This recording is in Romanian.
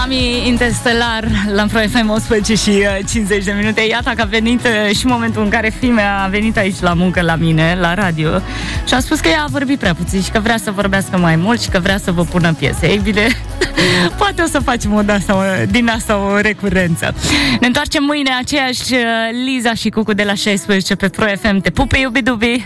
Tsunami Interstellar la Pro FM 11 și 50 de minute. Iată că a venit și momentul în care Fimea a venit aici la muncă la mine, la radio, și a spus că ea a vorbit prea puțin și că vrea să vorbească mai mult și că vrea să vă pună piese. Ei bine, poate o să facem din asta o recurență. Ne întoarcem mâine, aceeași Liza și Cucu de la 16 pe Pro FM. Te pupe, iubi-dubi!